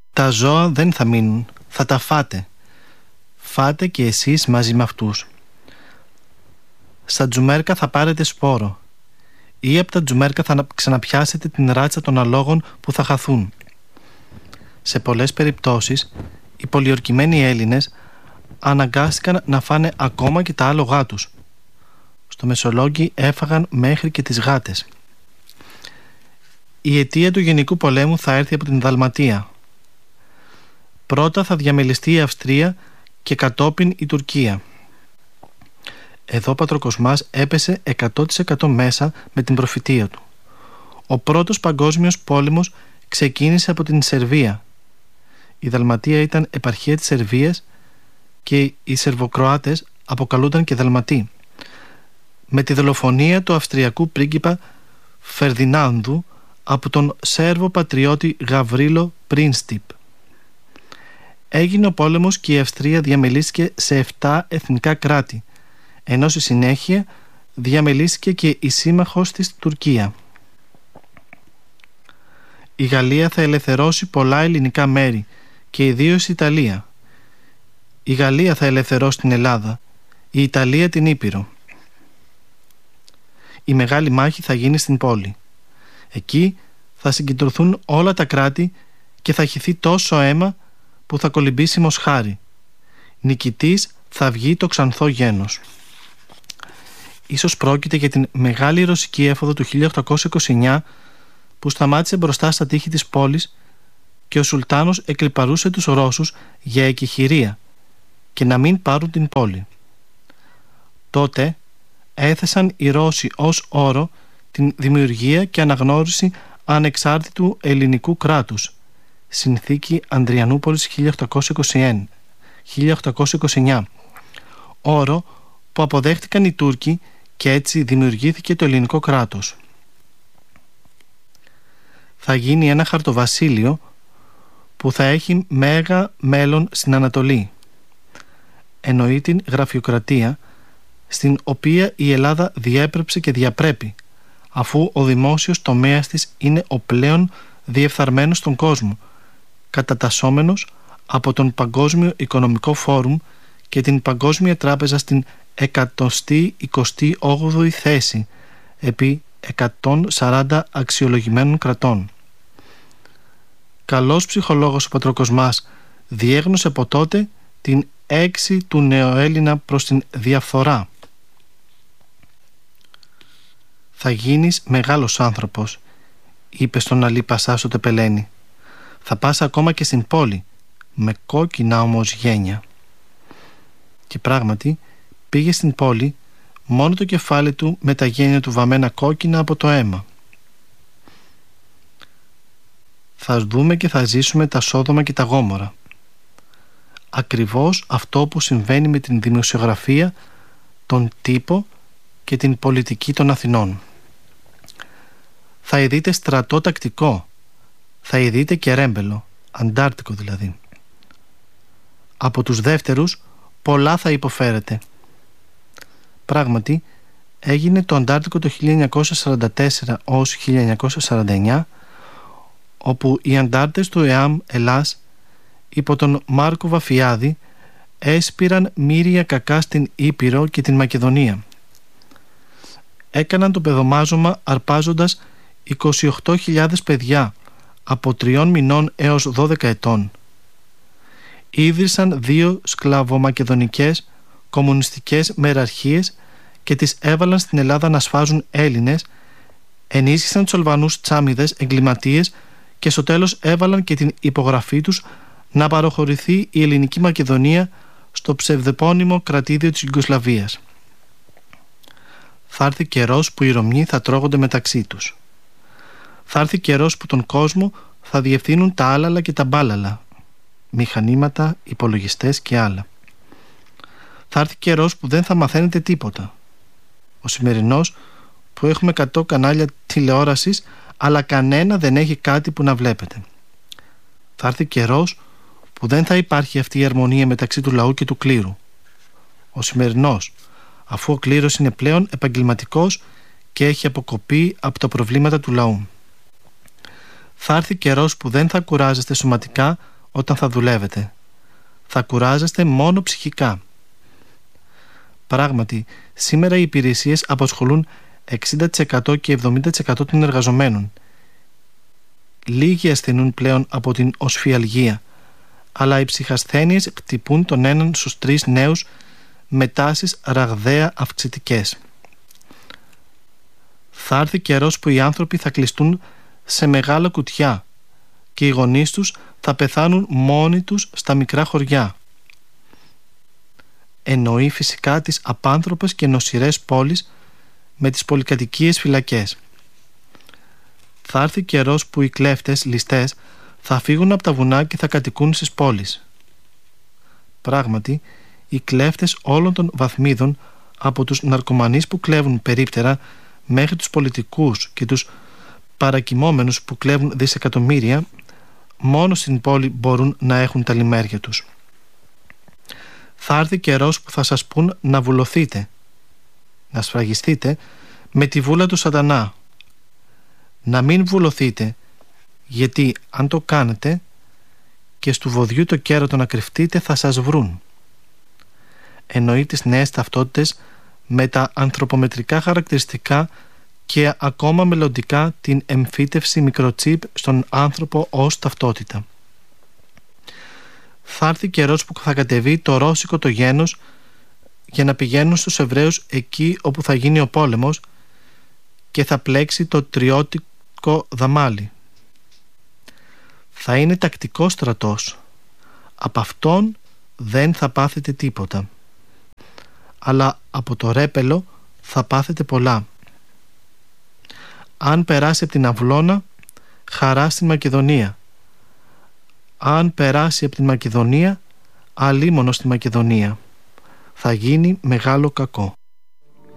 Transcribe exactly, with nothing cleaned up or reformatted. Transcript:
Τα ζώα δεν θα μείνουν, θα τα φάτε. Φάτε και εσείς μαζί με αυτούς. Στα τζουμέρκα θα πάρετε σπόρο, ή από τα τζουμέρκα θα ξαναπιάσετε την ράτσα των αλόγων που θα χαθούν. Σε πολλές περιπτώσεις, οι πολιορκημένοι Έλληνες αναγκάστηκαν να φάνε ακόμα και τα άλογά τους. Στο Μεσολόγγι έφαγαν μέχρι και τις γάτες. Η αιτία του Γενικού Πολέμου θα έρθει από την Δαλματία. Πρώτα θα διαμελιστεί η Αυστρία και κατόπιν η Τουρκία. Εδώ ο Πατροκοσμάς έπεσε εκατό τοις εκατό μέσα με την προφητεία του. Ο πρώτος παγκόσμιος πόλεμος ξεκίνησε από την Σερβία. Η Δαλματία ήταν επαρχία της Σερβίας και οι Σερβοκροάτες αποκαλούνταν και Δαλματοί. Με τη δολοφονία του Αυστριακού πρίγκιπα Φερδινάνδου από τον Σέρβο πατριώτη Γαβρίλο Πρίνστιπ. Έγινε ο πόλεμος και η Αυστρία διαμελίστηκε σε επτά εθνικά κράτη, ενώ στη συνέχεια διαμελίστηκε και η σύμμαχος της Τουρκία. Η Γαλλία θα ελευθερώσει πολλά ελληνικά μέρη και ιδίως η Ιταλία. Η Γαλλία θα ελευθερώσει την Ελλάδα, η Ιταλία την Ήπειρο. Η μεγάλη μάχη θα γίνει στην πόλη. Εκεί θα συγκεντρωθούν όλα τα κράτη και θα χυθεί τόσο αίμα που θα κολυμπήσει μοσχάρι. Νικητής θα βγει το ξανθό γένος. Ίσως πρόκειται για την μεγάλη ρωσική έφοδο του χίλια οκτακόσια είκοσι εννιά που σταμάτησε μπροστά στα τείχη της πόλης και ο Σουλτάνος εκλιπαρούσε τους Ρώσους για εκεχηρία και να μην πάρουν την πόλη. Τότε έθεσαν οι Ρώσοι ως όρο την δημιουργία και αναγνώριση ανεξάρτητου ελληνικού κράτους, Συνθήκη Ανδριανούπολης χίλια οκτακόσια είκοσι εννιά, όρο που αποδέχτηκαν οι Τούρκοι και έτσι δημιουργήθηκε το ελληνικό κράτος. Θα γίνει ένα χαρτοβασίλειο που θα έχει μέγα μέλλον στην Ανατολή. Εννοεί την γραφειοκρατία, στην οποία η Ελλάδα διέπρεψε και διαπρέπει, αφού ο δημόσιος τομέας της είναι ο πλέον διεφθαρμένος στον κόσμο, κατατασσόμενος από τον Παγκόσμιο Οικονομικό Φόρουμ και την Παγκόσμια Τράπεζα στην εκατοστή εικοστή όγδοη θέση επί εκατόν σαράντα αξιολογημένων κρατών. Καλός ψυχολόγος ο Πατροκοσμάς διέγνωσε από τότε την έξι του νεοέλληνα προς την διαφθορά. «Θα γίνεις μεγάλος άνθρωπος», είπε στον Αλή Πασά στο Τεπελένι. «Θα πας ακόμα και στην πόλη, με κόκκινα όμως γένια». Και πράγματι πήγε στην πόλη, μόνο το κεφάλι του με τα γένια του βαμμένα κόκκινα από το αίμα. Θα δούμε και θα ζήσουμε τα Σόδομα και τα Γόμορα. Ακριβώς αυτό που συμβαίνει με την δημοσιογραφία, τον τύπο και την πολιτική των Αθηνών. Θα ειδείτε στρατό τακτικό, θα ειδείτε και ρέμπελο, αντάρτικο δηλαδή. Από τους δεύτερους πολλά θα υποφέρετε. Πράγματι έγινε το αντάρτικο το χίλια εννιακόσια σαράντα τέσσερα ως χίλια εννιακόσια σαράντα εννιά, όπου οι αντάρτες του ΕΑΜ Ελλάς υπό τον Μάρκο Βαφιάδη έσπηραν μύρια κακά στην Ήπειρο και την Μακεδονία. Έκαναν το παιδομάζωμα αρπάζοντας είκοσι οκτώ χιλιάδες παιδιά από τριών μηνών έως δώδεκα ετών. Ίδρυσαν δύο σκλαβομακεδονικές κομμουνιστικές μεραρχίες και τις έβαλαν στην Ελλάδα να σφάζουν Έλληνες, ενίσχυσαν τους Αλβανούς τσάμιδες εγκληματίες και στο τέλος έβαλαν και την υπογραφή τους να παροχωρηθεί η ελληνική Μακεδονία στο ψευδεπώνυμο κρατήδιο της Ιουγκοσλαβίας. Θα έρθει καιρός που οι Ρωμιοί θα τρώγονται μεταξύ τους. Θα έρθει καιρός που τον κόσμο θα διευθύνουν τα άλαλα και τα μπάλαλα, μηχανήματα, υπολογιστές και άλλα. Θα έρθει καιρός που δεν θα μαθαίνετε τίποτα. Ο σημερινός που έχουμε εκατό κανάλια τηλεόρασης, αλλά κανένα δεν έχει κάτι που να βλέπετε. Θα έρθει καιρός που δεν θα υπάρχει αυτή η αρμονία μεταξύ του λαού και του κλήρου. Ο σημερινός, αφού ο κλήρος είναι πλέον επαγγελματικός και έχει αποκοπεί από τα προβλήματα του λαού. Θα έρθει καιρός που δεν θα κουράζεστε σωματικά όταν θα δουλεύετε. Θα κουράζεστε μόνο ψυχικά. Πράγματι, σήμερα οι υπηρεσίες απασχολούν εξήντα τοις εκατό και εβδομήντα τοις εκατό των εργαζομένων. Λίγοι ασθενούν πλέον από την οσφιαλγία, αλλά οι ψυχασθένειες χτυπούν τον έναν στους τρεις νέους με τάσεις ραγδαία αυξητικές. Θα έρθει καιρός που οι άνθρωποι θα κλειστούν σε μεγάλα κουτιά και οι γονείς τους θα πεθάνουν μόνοι τους στα μικρά χωριά. Εννοεί φυσικά τις απάνθρωπες και νοσηρές πόλεις με τις πολυκατοικίες φυλακές. Θα έρθει καιρός που οι κλέφτες, ληστές, θα φύγουν από τα βουνά και θα κατοικούν στις πόλεις. Πράγματι, οι κλέφτες όλων των βαθμίδων, από τους ναρκωμανείς που κλέβουν περίπτερα μέχρι τους πολιτικούς και τους παρακυμόμενους που κλέβουν δισεκατομμύρια, μόνο στην πόλη μπορούν να έχουν τα λιμέρια τους. Θα έρθει καιρός που θα σας πούν να βουλωθείτε, να σφραγιστείτε με τη βούλα του σατανά. Να μην βουλωθείτε, γιατί αν το κάνετε και στου βοδιού το κέρατο να κρυφτείτε θα σας βρουν. Εννοεί τις νέες ταυτότητες με τα ανθρωπομετρικά χαρακτηριστικά και ακόμα μελλοντικά την εμφύτευση μικροτσίπ στον άνθρωπο ως ταυτότητα. Θα έρθει καιρός που θα κατεβεί το ρώσικο το γένος για να πηγαίνουν στους Εβραίους εκεί όπου θα γίνει ο πόλεμος και θα πλέξει το τριώτικο δαμάλι. Θα είναι τακτικός στρατός. Από αυτόν δεν θα πάθετε τίποτα. Αλλά από το ρέπελο θα πάθετε πολλά. Αν περάσει από την Αυλώνα, χαρά στην Μακεδονία. Αν περάσει από την Μακεδονία, αλίμονο στη Μακεδονία. Θα γίνει μεγάλο κακό.